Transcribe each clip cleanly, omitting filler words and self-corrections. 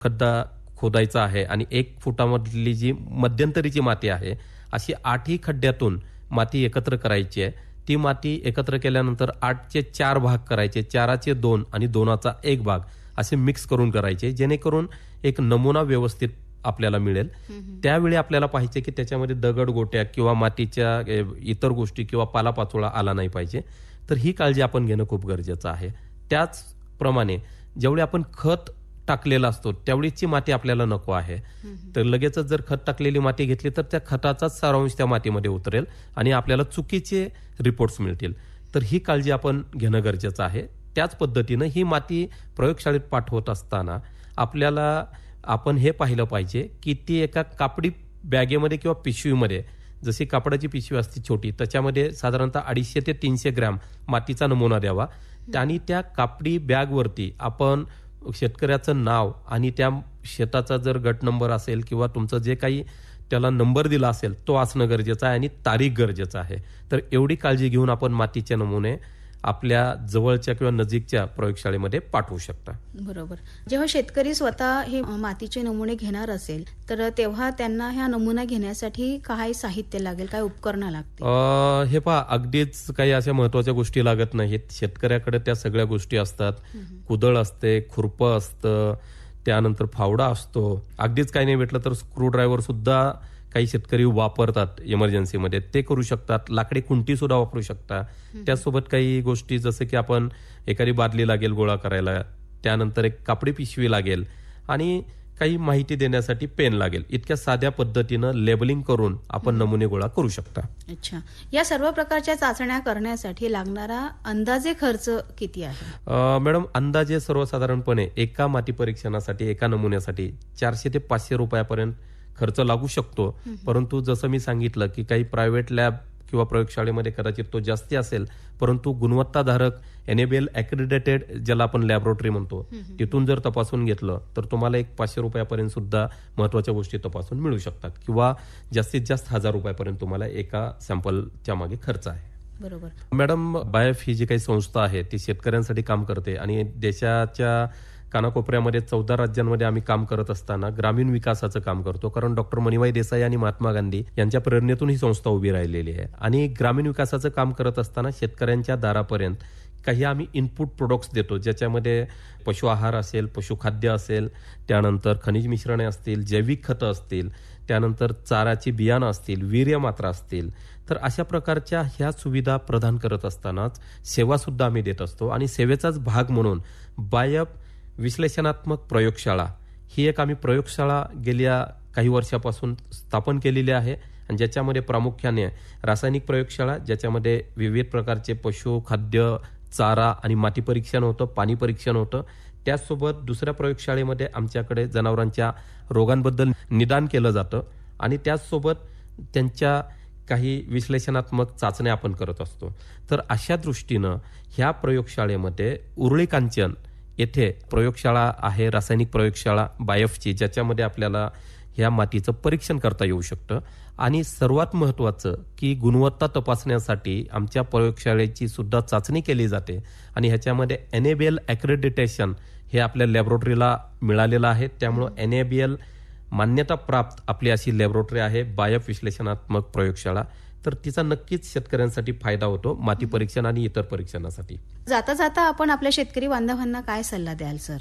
खड्डा खोदायचा आहे आणि 1 फुटामधली जी मध्यंतरीची माती आहे अशी 8ही खड्ड्यातून माती एकत्र करायची आहे. ती माती एकत्र केल्यानंतर 8चे 4 भाग करायचे, 4चे 2 आणि 2चा 1 भाग असे मिक्स करून करायचे, जेणेकरून एक नमुना व्यवस्थित आपल्याला मिळेल. त्यावेळी आपल्याला पाहिजे की त्याच्यामध्ये दगड गोट्या किंवा मातीच्या इतर गोष्टी किंवा पालापाचोळा आला नाही पाहिजे. तर ही काळजी आपण घेणं खूप गरजेचं आहे. त्याचप्रमाणे जेवढे आपण खत टाकलेला असतो त्यावेळीची माती आपल्याला नको आहे. तर लगेचच जर खत टाकलेली माती घेतली तर त्या खताचाच सारांश त्या मातीमध्ये उतरेल आणि आपल्याला चुकीचे रिपोर्ट्स मिळतील. तर ही काळजी आपण घेणं गरजेचं आहे. त्याच पद्धतीनं ही माती प्रयोगशाळेत पाठवत असताना आपल्याला आपण हे पाहिलं पाहिजे की ती एका कापडी बॅगेमध्ये किंवा पिशवीमध्ये, जशी कापडाची पिशवी असते छोटी, त्याच्यामध्ये साधारणतः 250 ते 300 ग्रॅम मातीचा नमुना द्यावा. आणि त्या कापडी बॅगवरती आपण शेतकऱ्याचं नाव आणि त्या शेताचा जर गट नंबर असेल किंवा तुमचं जे काही त्याला नंबर दिला असेल तो असणं गरजेचं आहे आणि तारीख गरजेचं आहे. तर एवढी काळजी घेऊन आपण मातीचे नमुने आपल्या जवळच्या किंवा नजीकच्या प्रयोगशाळेमध्ये पाठवू शकता. बरोबर. जेव्हा शेतकरी स्वतः हे मातीचे नमुने घेणार असेल तर तेव्हा त्यांना ह्या नमुना घेण्यासाठी काय साहित्य लागेल, काय उपकरणं लागतील? हे पहा, अगदीच काही अशा महत्वाच्या गोष्टी लागत नाहीत. शेतकऱ्याकडे त्या सगळ्या गोष्टी असतात. कुदळ असते, खुरपं असतं, त्यानंतर फावडा असतो. अगदीच काही नाही भेटलं तर स्क्रू ड्रायव्हर सुद्धा काही शेतकरी वापरतात इमर्जन्सीमध्ये, ते करू शकतात. लाकडी खुंटी सुद्धा वापरू शकता. त्यासोबत काही गोष्टी जसं की आपण एखादी बादली लागेल गोळा करायला, त्यानंतर एक कापडी पिशवी लागेल आणि काही माहिती देण्यासाठी पेन लागेल. इतक्या साध्या पद्धतीनं लेबलिंग करून आपण नमुने गोळा करू शकता. अच्छा. या सर्व प्रकारच्या चाचण्या करण्यासाठी लागणारा अंदाजे खर्च किती आहे? मॅडम, अंदाजे सर्वसाधारणपणे एका माती परीक्षणासाठी, एका नमुन्यासाठी 400 ते 500 रुपयापर्यंत खर्च लागू शकतो. परंतु जसं मी सांगितलं की काही प्रायव्हेट लॅब किंवा प्रयोगशाळेमध्ये कदाचित तो जास्ती असेल, परंतु गुणवत्ताधारक NABL ॲक्रेडिटेड ज्याला आपण लॅबोरेटरी म्हणतो, तिथून जर तपासून घेतलं तर तुम्हाला एक 500 रुपयापर्यंत सुद्धा महत्वाच्या गोष्टी तपासून मिळू शकतात किंवा जास्तीत जास्त 1000 रुपयापर्यंत तुम्हाला एका सॅम्पलच्या मागे खर्च आहे. बरोबर. मॅडम, बायफ ही जी काही संस्था आहे ती शेतकऱ्यांसाठी काम करते आणि देशाच्या कानाकोपऱ्यामध्ये 14 राज्यांमध्ये आम्ही काम करत असताना ग्रामीण विकासाचं काम करतो. कारण डॉक्टर मणिभाई देसाई आणि महात्मा गांधी यांच्या प्रेरणेतून ही संस्था उभी राहिलेली आहे. आणि ग्रामीण विकासाचं काम करत असताना शेतकऱ्यांच्या दारापर्यंत काही आम्ही इनपुट प्रोडक्ट्स देतो, ज्याच्यामध्ये पशु आहार असेल, पशुखाद्य असेल, त्यानंतर खनिज मिश्रणे असतील, जैविक खतं असतील, त्यानंतर चाराची बियाणं असतील, वीर्यमात्रा असतील. तर अशा प्रकारच्या ह्या सुविधा प्रदान करत असतानाच सेवा सुद्धा आम्ही देत असतो. आणि सेवेचाच भाग म्हणून बायफ विश्लेषणात्मक प्रयोगशाळा ही एक आम्ही प्रयोगशाळा गेल्या काही वर्षापासून स्थापन केलेली आहे. आणि ज्याच्यामध्ये प्रामुख्याने रासायनिक प्रयोगशाळा, ज्याच्यामध्ये विविध प्रकारचे पशु खाद्य, चारा आणि माती परीक्षण होतं, पाणी परीक्षण होतं. त्याचसोबत दुसऱ्या प्रयोगशाळेमध्ये आमच्याकडे जनावरांच्या रोगांबद्दल निदान केलं जातं आणि त्याचसोबत त्यांच्या काही विश्लेषणात्मक चाचण्या आपण करत असतो. तर अशा दृष्टीनं ह्या प्रयोगशाळेमध्ये उरुळी कांचन येथे प्रयोगशाळा आहे, रासायनिक प्रयोगशाळा बायफची, ज्याच्यामध्ये आपल्याला ह्या मातीचं परीक्षण करता येऊ शकतं. आणि सर्वात महत्वाचं की गुणवत्ता तपासण्यासाठी आमच्या प्रयोगशाळेची सुद्धा चाचणी केली जाते आणि ह्याच्यामध्ये NABL ॲक्रेडिटेशन हे आपल्या लॅबोरेटरीला मिळालेलं आहे. त्यामुळं NABL मान्यता प्राप्त आपली अशी लॅबोरेटरी आहे बायफ विश्लेषणात्मक प्रयोगशाळा. तर तिचा नक्कीच शेतकऱ्यांसाठी फायदा होतो माती परीक्षण आणि इतर परीक्षणासाठी. जाता जाता आपण आपल्या शेतकरी बांधवांना काय सल्ला द्याल सर?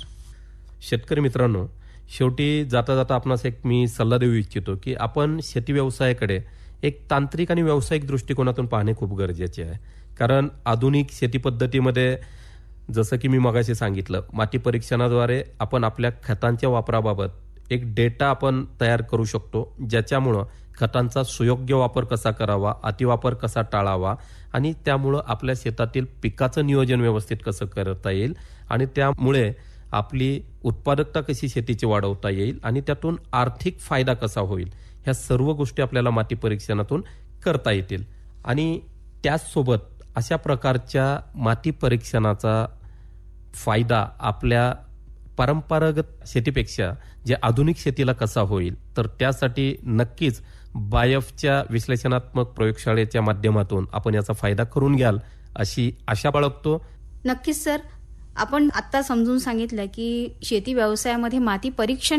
शेतकरी मित्रांनो, शेवटी जाता जाता आपणास एक मी सल्ला देऊ इच्छितो की आपण शेती व्यवसायाकडे एक तांत्रिक आणि व्यावसायिक दृष्टिकोनातून पाहणे खूप गरजेचे आहे. कारण आधुनिक शेती पद्धतीमध्ये जसं की मी मगाशी सांगितलं, माती परीक्षणाद्वारे आपण आपल्या खतांच्या वापराबाबत एक डेटा आपण तयार करू शकतो, ज्याच्यामुळं खतांचा सुयोग्य वापर कसा करावा, अतिवापर कसा टाळावा आणि त्यामुळं आपल्या शेतातील पिकाचं नियोजन व्यवस्थित कसं करता येईल आणि त्यामुळे आपली उत्पादकता कशी शेतीची वाढवता येईल आणि त्यातून आर्थिक फायदा कसा होईल, ह्या सर्व गोष्टी आपल्याला माती परीक्षणातून करता येतील. आणि त्याचसोबत अशा प्रकारच्या माती परीक्षणाचा फायदा आपल्या परंपरागत शेतीपेक्षा जे आधुनिक शेतीला कसा होईल, तर त्यासाठी नक्कीच बायफच्या विश्लेषणात्मक प्रयोगशाळेच्या माध्यमातून आपण याचा फायदा करून घ्याल अशी आशा बाळगतो. नक्कीच सर. आपण आता समजून सांगितलं की शेती व्यवसायामध्ये माती परीक्षण